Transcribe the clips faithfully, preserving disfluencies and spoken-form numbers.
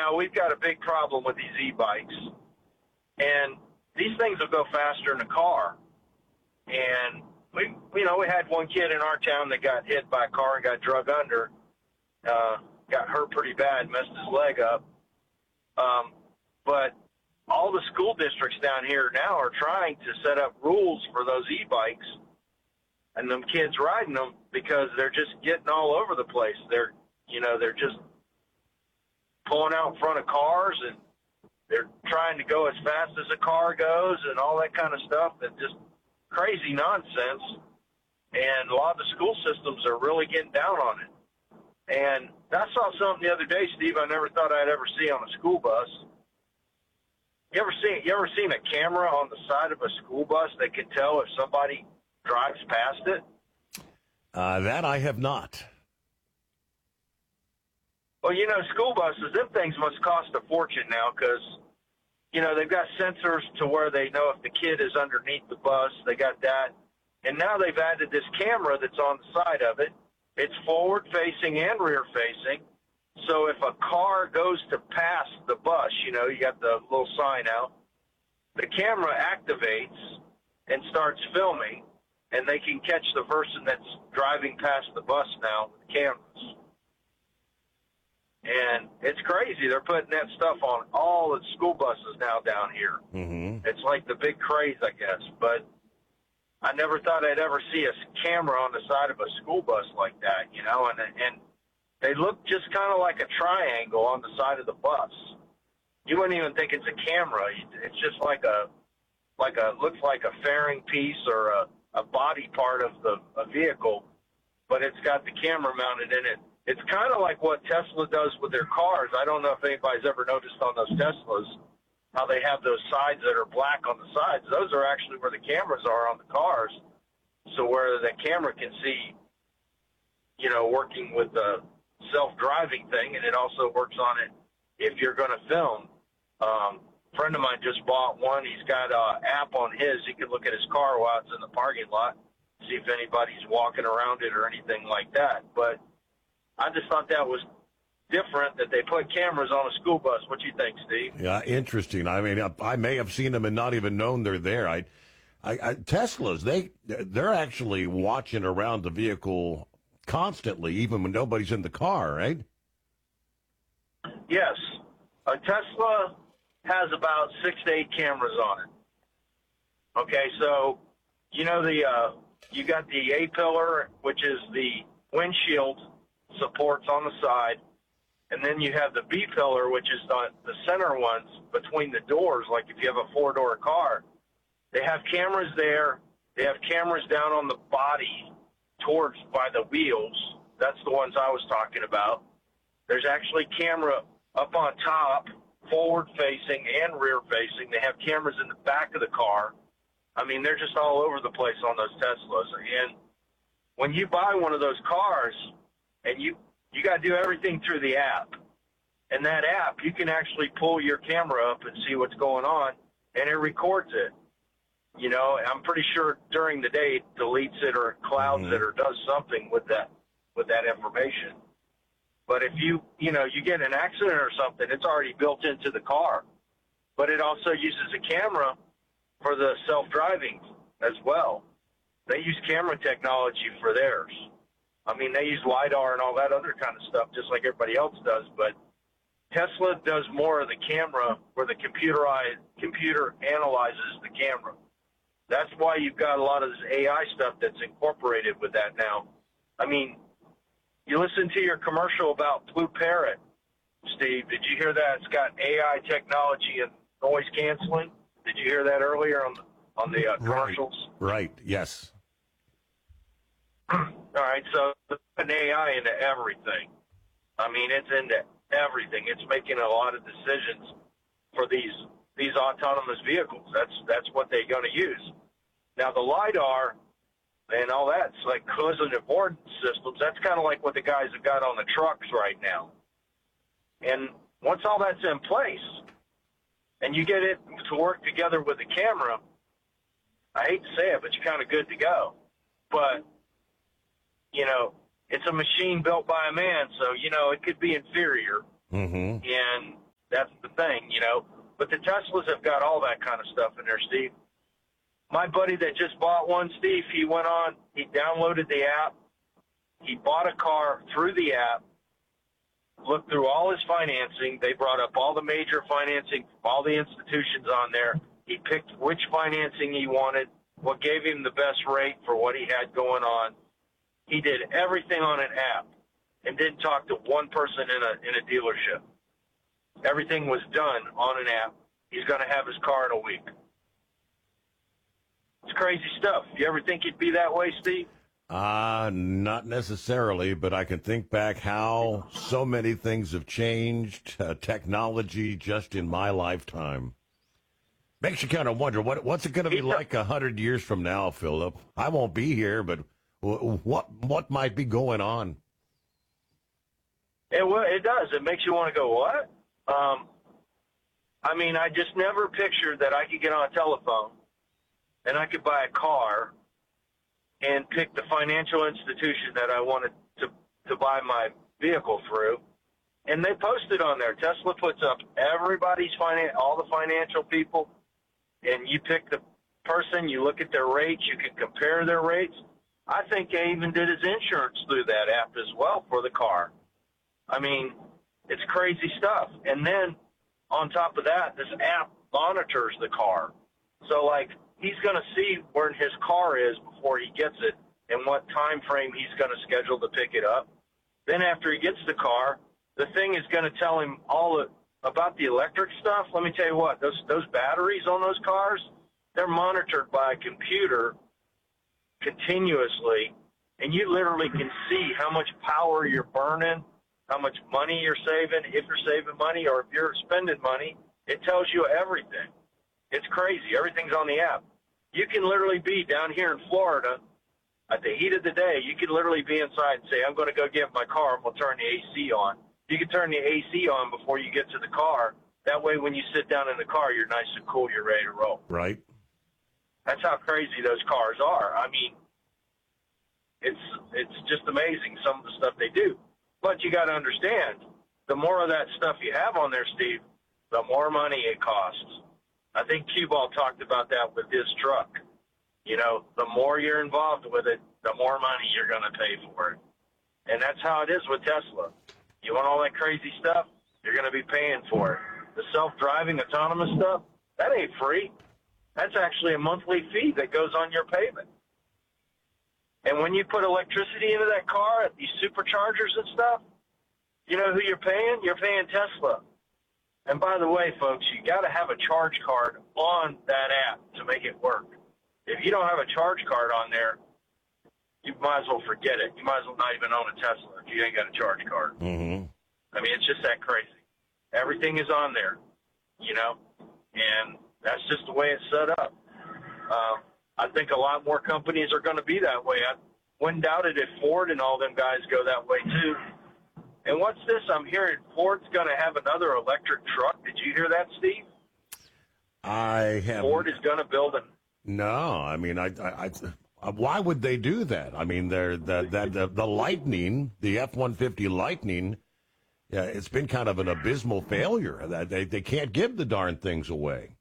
now we've got a big problem with these e-bikes, and these things will go faster in a car. And we, you know, we had one kid in our town that got hit by a car and got drug under, uh, got hurt pretty bad, messed his leg up. Um, but all the school districts down here now are trying to set up rules for those e-bikes and them kids riding them, because they're just getting all over the place. They're, you know, they're just pulling out in front of cars, and they're trying to go as fast as a car goes and all that kind of stuff. That just crazy nonsense. And a lot of the school systems are really getting down on it. And I saw something the other day, Steve, I never thought I'd ever see on a school bus. You ever seen, you ever seen a camera on the side of a school bus that can tell if somebody drives past it? Uh, that I have not. Well, you know, school buses, them things must cost a fortune now, because, you know, they've got sensors to where they know if the kid is underneath the bus. They got that. And now they've added this camera that's on the side of it. It's forward-facing and rear-facing. So if a car goes to pass the bus, you know, you got the little sign out, the camera activates and starts filming, and they can catch the person that's driving past the bus now with cameras. And it's crazy. They're putting that stuff on all the school buses now down here. Mm-hmm. It's like the big craze, I guess. But I never thought I'd ever see a camera on the side of a school bus like that, you know, and and they look just kind of like a triangle on the side of the bus. You wouldn't even think it's a camera. It's just like a, like a, looks like a fairing piece or a, a body part of the a vehicle, but it's got the camera mounted in it. It's kind of like what Tesla does with their cars. I don't know if anybody's ever noticed on those Teslas how they have those sides that are black on the sides. Those are actually where the cameras are on the cars. So where the camera can see, you know, working with the self-driving thing, and it also works on it if you're going to film. Um, a friend of mine just bought one. He's got an app on his. He can look at his car while it's in the parking lot, see if anybody's walking around it or anything like that. But I just thought that was different that they put cameras on a school bus. What do you think, Steve? Yeah, interesting. I mean, I may have seen them and not even known they're there. I, I, I Teslas, they they're actually watching around the vehicle constantly, even when nobody's in the car, right? Yes, a Tesla has about six to eight cameras on it. Okay, so you know the uh, you got the A pillar, which is the windshield supports on the side. And then you have the B pillar, which is the, the center ones between the doors, like if you have a four-door car. They have cameras there. They have cameras down on the body towards by the wheels. That's the ones I was talking about. There's actually camera up on top, forward-facing and rear-facing. They have cameras in the back of the car. I mean, they're just all over the place on those Teslas. And when you buy one of those cars and you You got to do everything through the app. And that app, you can actually pull your camera up and see what's going on, and it records it. You know, I'm pretty sure during the day it deletes it or it clouds mm-hmm. it or does something with that with that information. But if you, you know, you get in an accident or something, it's already built into the car. But it also uses a camera for the self-driving as well. They use camera technology for theirs. I mean, they use LiDAR and all that other kind of stuff, just like everybody else does. But Tesla does more of the camera where the computer computer analyzes the camera. That's why you've got a lot of this A I stuff that's incorporated with that now. I mean, you listen to your commercial about Blue Parrot, Steve. Did you hear that? It's got A I technology and noise canceling. Did you hear that earlier on the, on the uh, commercials? Right. Right. Yes. All right, so an A I into everything. I mean, it's into everything. It's making a lot of decisions for these these autonomous vehicles. That's that's what they're going to use. Now, the LiDAR and all that's like collision avoidance systems. That's kind of like what the guys have got on the trucks right now. And once all that's in place, and you get it to work together with the camera, I hate to say it, but you're kind of good to go. But you know, it's a machine built by a man, so, you know, it could be inferior. Mm-hmm. And know. But the Teslas have got all that kind of stuff in there, Steve. My buddy that just bought one, Steve, he went on, he downloaded the app, he bought a car through the app, looked through all his financing. They brought up all the major financing, all the institutions on there. He picked which financing he wanted, what gave him the best rate for what he had going on. He did everything on an app and didn't talk to one person in a in a dealership. Everything was done on an app. He's going to have his car in a week. It's crazy stuff. You ever think you'd be that way, Steve? Uh, not necessarily, but I can think back how so many things have changed, uh, technology just in my lifetime. Makes you kind of wonder, what what's it going to be like a hundred years from now, Philip? I won't be here, but w- what what might be going on? It, well, it does. It makes you want to go, what? Um, I mean, I just never pictured that I could get on a telephone and I could buy a car and pick the financial institution that I wanted to, to buy my vehicle through. And they post it on there. Tesla puts up everybody's finan- all the financial people, and you pick the person, you look at their rates, you can compare their rates. I think they even did his insurance through that app as well for the car. I mean, it's crazy stuff. And then on top of that, this app monitors the car. So, like, he's going to see where his car is before he gets it and what time frame he's going to schedule to pick it up. Then after he gets the car, the thing is going to tell him all the, about the electric stuff. Let me tell you what, those those batteries on those cars, they're monitored by a computer continuously, and you literally can see how much power you're burning, how much money you're saving, if you're saving money or if you're spending money. It tells you everything. It's crazy. Everything's on the app. You can literally be down here in Florida at the heat of the day. You can literally be inside and say, I'm going to go get my car, and we'll turn the A C on. You can turn the A C on before you get to the car. That way, when you sit down in the car, you're nice and cool. You're ready to roll. Right. That's how crazy those cars are. I mean, it's it's just amazing, some of the stuff they do. But you got to understand, the more of that stuff you have on there, Steve, the more money it costs. I think Q-Ball talked about that with his truck. You know, the more you're involved with it, the more money you're going to pay for it. And that's how it is with Tesla. You want all that crazy stuff, you're going to be paying for it. The self-driving autonomous stuff, that ain't free. That's actually a monthly fee that goes on your payment. And when you put electricity into that car, these superchargers and stuff, you know who you're paying? You're paying Tesla. And by the way, folks, you got to have a charge card on that app to make it work. If you don't have a charge card on there, you might as well forget it. You might as well not even own a Tesla if you ain't got a charge card. Mm-hmm. I mean, it's just that crazy. Everything is on there, you know, and that's just the way it's set up. Um, I think a lot more companies are going to be that way. I wouldn't doubt it if Ford and all them guys go that way too. And what's this? I'm hearing Ford's going to have another electric truck. Did you hear that, Steve? I have. Ford is going to build an. No, I mean, I, I, I, why would they do that? I mean, they're the the the, the Lightning, the F one fifty Lightning. Yeah, it's been kind of an abysmal failure. They they can't give the darn things away.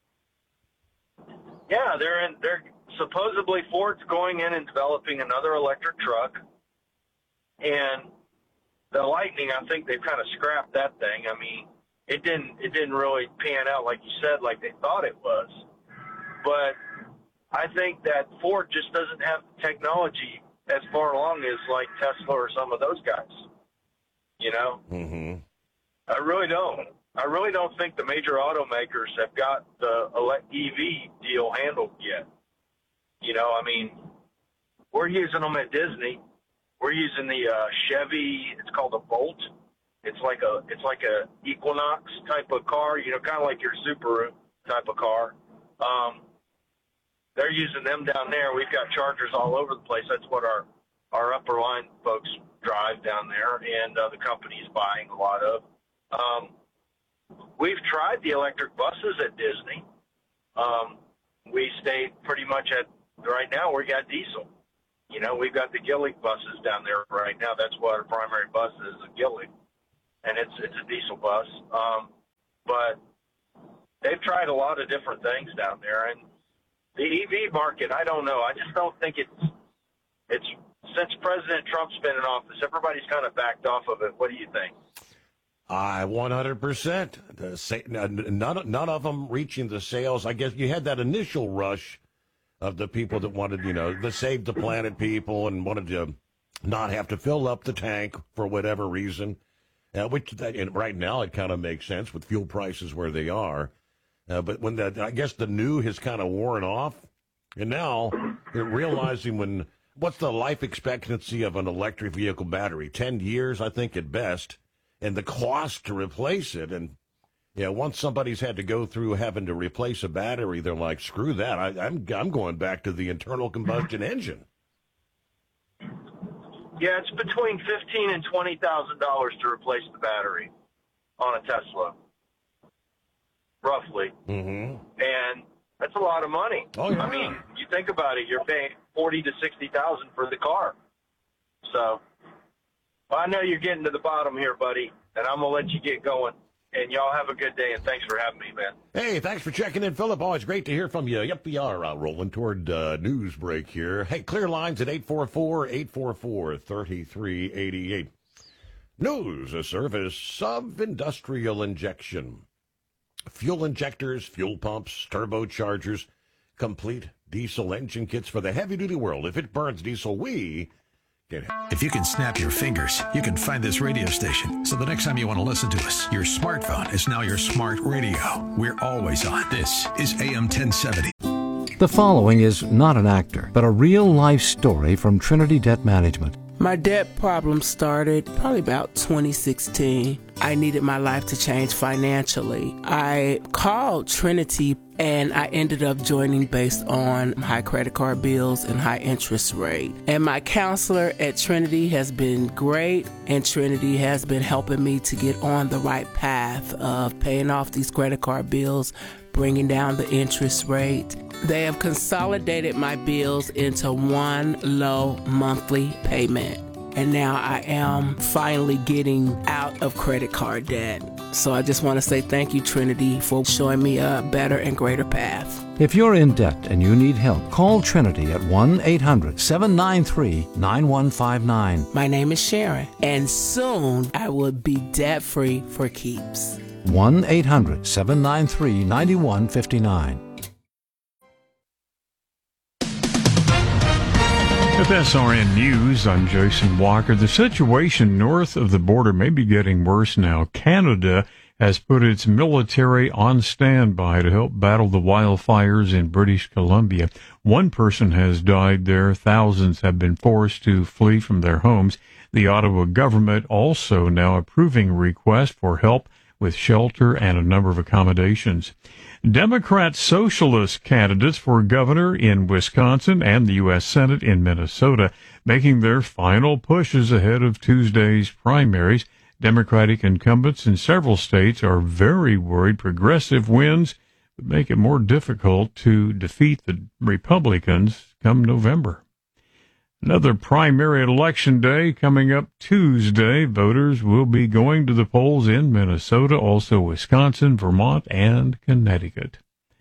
Yeah, they're in. They're supposedly Ford's going in and developing another electric truck, and the Lightning, I think they've kind of scrapped that thing. I mean, it didn't it didn't really pan out like you said, like they thought it was. But I think that Ford just doesn't have technology as far along as like Tesla or some of those guys. You know, mm-hmm. I really don't. I really don't think the major automakers have got the E V deal handled yet. You know, I mean, we're using them at Disney. We're using the uh, Chevy. It's called a Bolt. It's like a it's like a Equinox type of car. You know, kind of like your Subaru type of car. Um, they're using them down there. We've got chargers all over the place. That's what our our upper line folks drive down there, and uh, the company's buying a lot of. Um, we've tried the electric buses at Disney. Um, we stayed pretty much at right now. We got diesel. You know, we've got the Gillig buses down there right now. That's what our primary bus is, a Gillig, and it's it's a diesel bus. Um, but they've tried a lot of different things down there. And the E V market, I don't know. I just don't think it's, it's since President Trump's been in office, everybody's kind of backed off of it. What do you think? I one hundred percent. None, none of them reaching the sales. I guess you had that initial rush of the people that wanted, you know, the Save the Planet people and wanted to not have to fill up the tank for whatever reason. Uh, which that, and right now it kind of makes sense with fuel prices where they are. Uh, but when the, I guess the new has kind of worn off, and now you're realizing when what's the life expectancy of an electric vehicle battery? Ten years, I think, at best. And the cost to replace it, and yeah, once somebody's had to go through having to replace a battery, they're like, "Screw that! I, I'm I'm going back to the internal combustion engine." Yeah, it's between fifteen and twenty thousand dollars to replace the battery on a Tesla, roughly. Mm-hmm. And that's a lot of money. Oh, yeah. I mean, you think about it, you're paying forty to sixty thousand for the car. So. Well, I know you're getting to the bottom here, buddy, and I'm going to let you get going. And y'all have a good day, and thanks for having me, man. Hey, thanks for checking in, Philip. Always great to hear from you. Yep, we are uh, rolling toward uh, news break here. Hey, clear lines at eight four four, eight four four, three three eight eight. News, a service of Industrial Injection. Fuel injectors, fuel pumps, turbochargers, complete diesel engine kits for the heavy-duty world. If it burns diesel, we... If you can snap your fingers, you can find this radio station. So the next time you want to listen to us, your smartphone is now your smart radio. We're always on. This is A M ten seventy. The following is not an actor, but a real-life story from Trinity Debt Management. My debt problem started probably about twenty sixteen. I needed my life to change financially. I called Trinity and I ended up joining based on high credit card bills and high interest rate. And my counselor at Trinity has been great, and Trinity has been helping me to get on the right path of paying off these credit card bills, bringing down the interest rate. They have consolidated my bills into one low monthly payment. And now I am finally getting out of credit card debt. So I just want to say thank you, Trinity, for showing me a better and greater path. If you're in debt and you need help, call Trinity at one eight hundred, seven nine three, nine one five nine. My name is Sharon, and soon I will be debt-free for keeps. one eight hundred, seven nine three, nine one five nine. With S R N News, I'm Jason Walker. The situation north of the border may be getting worse now. Canada has put its military on standby to help battle the wildfires in British Columbia. One person has died there. Thousands have been forced to flee from their homes. The Ottawa government also now approving requests for help with shelter and a number of accommodations. Democrat socialist candidates for governor in Wisconsin and the U S Senate in Minnesota making their final pushes ahead of Tuesday's primaries. Democratic incumbents in several states are very worried progressive wins would make it more difficult to defeat the Republicans come November. Another primary election day coming up Tuesday. Voters will be going to the polls in Minnesota, also Wisconsin, Vermont, and Connecticut.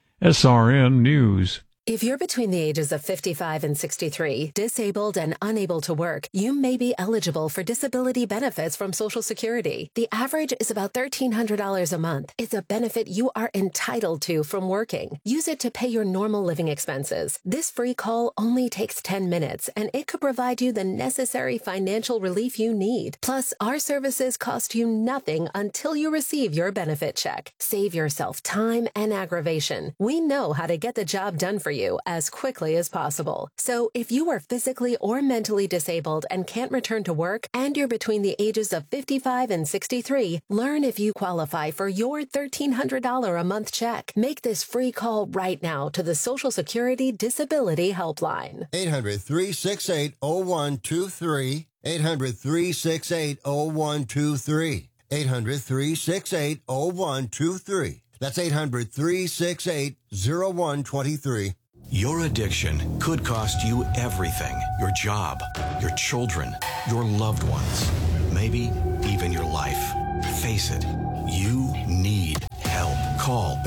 S R N News. If you're between the ages of fifty-five and sixty-three, disabled and unable to work, you may be eligible for disability benefits from Social Security. The average is about thirteen hundred dollars a month. It's a benefit you are entitled to from working. Use it to pay your normal living expenses. This free call only takes ten minutes, and it could provide you the necessary financial relief you need. Plus, our services cost you nothing until you receive your benefit check. Save yourself time and aggravation. We know how to get the job done for you. you as quickly as possible. So if you are physically or mentally disabled and can't return to work, and you're between the ages of fifty-five and sixty-three, learn if you qualify for your thirteen hundred dollars a month check. Make this free call right now to the Social Security Disability Helpline. eight hundred, three six eight, zero one two three. eight hundred, three six eight, zero one two three. eight hundred, three six eight, zero one two three. That's eight hundred, three six eight, zero one two three. Your addiction could cost you everything. Your job, your children, your loved ones, maybe even your life. Face it, you need help. Call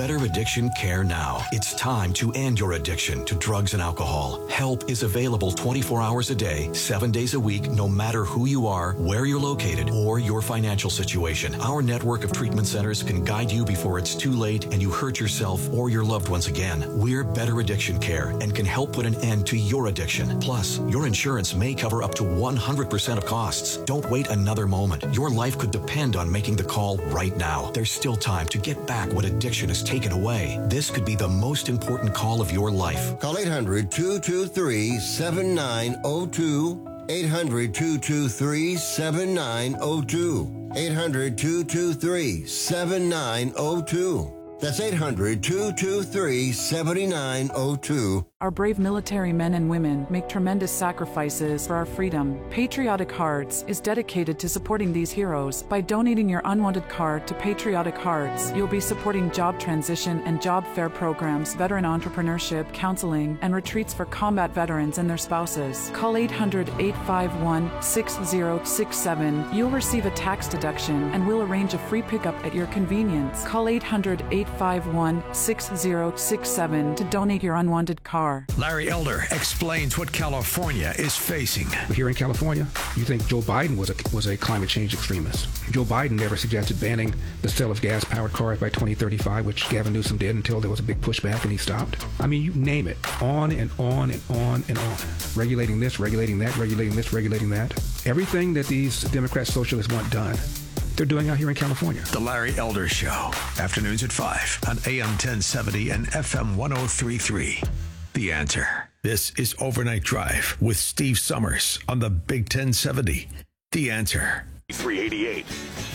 better addiction care now. It's time to end your addiction to drugs and alcohol. Help is available twenty-four hours a day, seven days a week, no matter who you are, where you're located, or your financial situation. Our network of treatment centers can guide you before it's too late and you hurt yourself or your loved ones again. We're Better Addiction Care and can help put an end to your addiction. Plus, your insurance may cover up to one hundred percent of costs. Don't wait another moment. Your life could depend on making the call right now. There's still time to get back what addiction has taken away. This could be the most important call of your life. Call eight hundred, two two three, seven nine zero two. eight hundred, two two three, seven nine zero two. eight hundred, two two three, seven nine zero two. That's eight hundred, two two three, seven nine zero two. Our brave military men and women make tremendous sacrifices for our freedom. Patriotic Hearts is dedicated to supporting these heroes. By donating your unwanted card to Patriotic Hearts, you'll be supporting job transition and job fair programs, veteran entrepreneurship, counseling, and retreats for combat veterans and their spouses. Call eight hundred, eight five one, six zero six seven. You'll receive a tax deduction and we'll arrange a free pickup at your convenience. Call eight hundred, eight five one, six zero six seven to donate your unwanted card. Larry Elder explains what California is facing. Here in California, you think Joe Biden was a, was a climate change extremist. Joe Biden never suggested banning the sale of gas-powered cars by twenty thirty-five, which Gavin Newsom did until there was a big pushback and he stopped. I mean, you name it. On and on and on and on. Regulating this, regulating that, regulating this, regulating that. Everything that these Democrat socialists want done, they're doing out here in California. The Larry Elder Show, afternoons at five on A M ten seventy and F M one oh three point three. The Answer. This is Overnight Drive with Steve Summers on the Big ten seventy. The Answer. three eighty-eight.